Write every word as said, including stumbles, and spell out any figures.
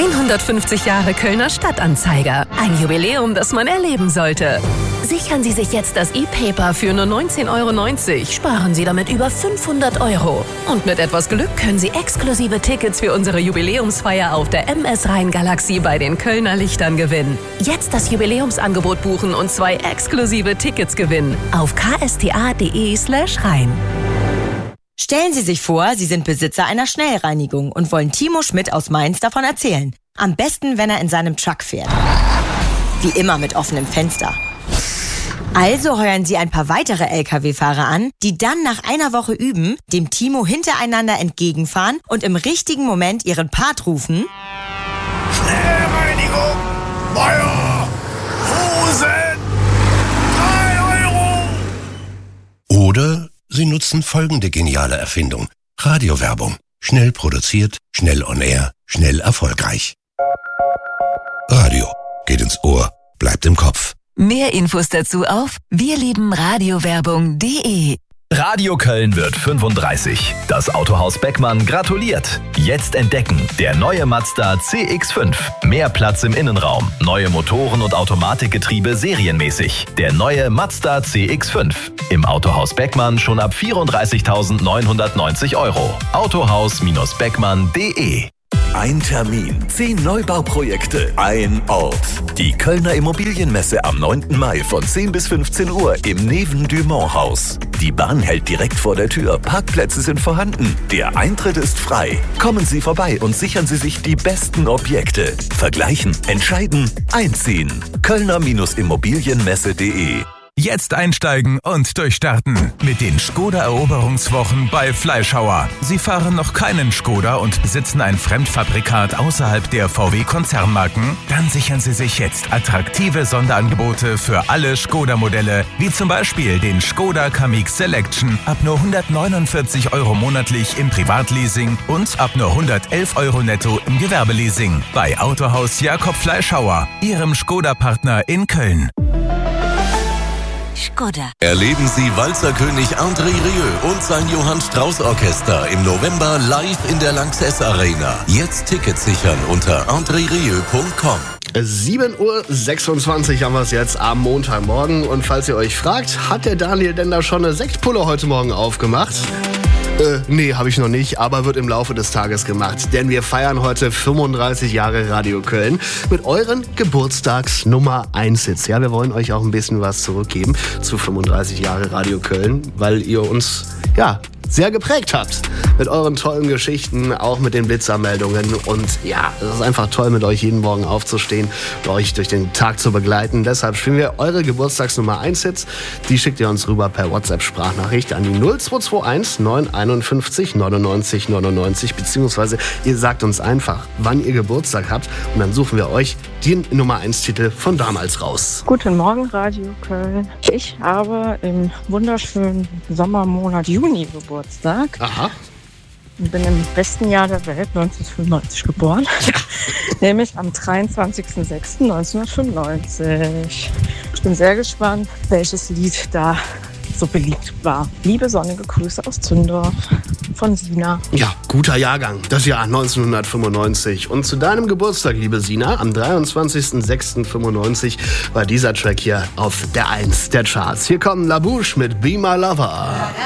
hundertfünfzig Jahre Kölner Stadtanzeiger. Ein Jubiläum, das man erleben sollte. Sichern Sie sich jetzt das E-Paper für nur neunzehn Euro neunzig. Sparen Sie damit über fünfhundert Euro. Und mit etwas Glück können Sie exklusive Tickets für unsere Jubiläumsfeier auf der M S Rhein-Galaxie bei den Kölner Lichtern gewinnen. Jetzt das Jubiläumsangebot buchen und zwei exklusive Tickets gewinnen. Auf ksta.de slash Rhein. Stellen Sie sich vor, Sie sind Besitzer einer Schnellreinigung und wollen Timo Schmidt aus Mainz davon erzählen. Am besten, wenn er in seinem Truck fährt. Wie immer mit offenem Fenster. Also heuern Sie ein paar weitere L K W-Fahrer an, die dann nach einer Woche üben, dem Timo hintereinander entgegenfahren und im richtigen Moment ihren Part rufen: Schnellreinigung, Meier, Rosen, drei Euro. Oder Sie nutzen folgende geniale Erfindung. Radiowerbung. Schnell produziert, schnell on air, schnell erfolgreich. Radio. Geht ins Ohr, bleibt im Kopf. Mehr Infos dazu auf wirliebenradiowerbung punkt de. Radio Köln wird fünfunddreißig. Das Autohaus Beckmann gratuliert. Jetzt entdecken der neue Mazda C X fünf. Mehr Platz im Innenraum. Neue Motoren und Automatikgetriebe serienmäßig. Der neue Mazda C X fünf. Im Autohaus Beckmann schon ab vierunddreißigtausendneunhundertneunzig Euro. Autohaus Beckmann punkt de. Ein Termin, zehn Neubauprojekte, ein Ort. Die Kölner Immobilienmesse am neunten Mai von zehn bis fünfzehn Uhr im Neven-Dumont-Haus. Die Bahn hält direkt vor der Tür, Parkplätze sind vorhanden, der Eintritt ist frei. Kommen Sie vorbei und sichern Sie sich die besten Objekte. Vergleichen, entscheiden, einziehen. Kölner Immobilienmesse punkt de. Jetzt einsteigen und durchstarten mit den Skoda-Eroberungswochen bei Fleischhauer. Sie fahren noch keinen Skoda und besitzen ein Fremdfabrikat außerhalb der V W-Konzernmarken? Dann sichern Sie sich jetzt attraktive Sonderangebote für alle Skoda-Modelle, wie zum Beispiel den Skoda Kamiq Selection ab nur hundertneunundvierzig Euro monatlich im Privatleasing und ab nur hundertelf Euro netto im Gewerbeleasing. Bei Autohaus Jakob Fleischhauer, Ihrem Skoda-Partner in Köln. Skoda. Erleben Sie Walzerkönig André Rieu und sein Johann Strauß Orchester im November live in der Lanxess Arena. Jetzt Tickets sichern unter andre rieu punkt com. sieben Uhr sechsundzwanzig haben wir es jetzt am Montagmorgen. Und falls ihr euch fragt, hat der Daniel denn da schon eine Sektpulle heute Morgen aufgemacht? Äh, nee, habe ich noch nicht, aber wird im Laufe des Tages gemacht. Denn wir feiern heute fünfunddreißig Jahre Radio Köln mit euren Geburtstags Nummer eins Hits. Ja, wir wollen euch auch ein bisschen was zurückgeben zu fünfunddreißig Jahre Radio Köln, weil ihr uns, ja, sehr geprägt habt. Mit euren tollen Geschichten, auch mit den Blitzermeldungen. Und ja, es ist einfach toll, mit euch jeden Morgen aufzustehen und euch durch den Tag zu begleiten. Deshalb spielen wir eure Geburtstagsnummer eins Hits. Die schickt ihr uns rüber per WhatsApp-Sprachnachricht an die null zwei zwei eins neun eins eins neunundneunzig neunundneunzig. Beziehungsweise ihr sagt uns einfach, wann ihr Geburtstag habt. Und dann suchen wir euch den Nummer eins Titel von damals raus. Guten Morgen, Radio Köln. Ich habe im wunderschönen Sommermonat Juni Geburtstag. Aha. Ich bin im besten Jahr der Welt, neunzehnhundertfünfundneunzig geboren, nämlich am dreiundzwanzigsten sechsten neunzehnhundertfünfundneunzig. Ich bin sehr gespannt, welches Lied da so beliebt war. Liebe sonnige Grüße aus Zündorf von Sina. Ja, guter Jahrgang, das Jahr neunzehnhundertfünfundneunzig. Und zu deinem Geburtstag, liebe Sina, am dreiundzwanzigsten sechsten fünfundneunzig war dieser Track hier auf der eins der Charts. Hier kommen La Bouche mit Be My Lover.